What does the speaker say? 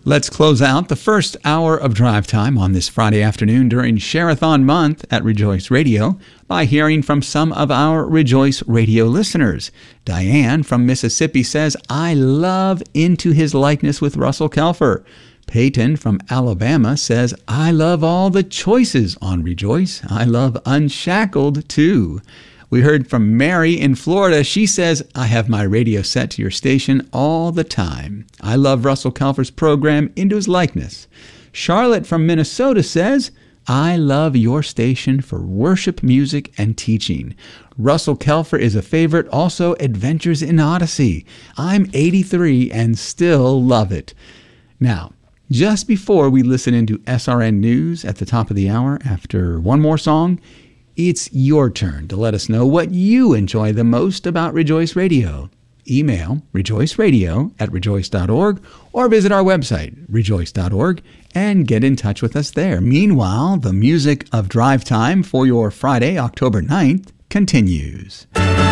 Let's close out the first hour of drive time on this Friday afternoon during Share-a-thon month at Rejoice Radio by hearing from some of our Rejoice Radio listeners. Diane from Mississippi says, I love Into His Likeness with Russell Kelfer. Peyton from Alabama says, I love all the choices on Rejoice. I love Unshackled too. We heard from Mary in Florida. She says, I have my radio set to your station all the time. I love Russell Kelfer's program, Into His Likeness. Charlotte from Minnesota says, I love your station for worship music and teaching. Russell Kelfer is a favorite. Also, Adventures in Odyssey. I'm 83 and still love it. Now, just before we listen into SRN News at the top of the hour, after one more song, it's your turn to let us know what you enjoy the most about Rejoice Radio. Email rejoiceradio@rejoice.org or visit our website, rejoice.org, and get in touch with us there. Meanwhile, the music of Drive Time for your Friday, October 9th, continues.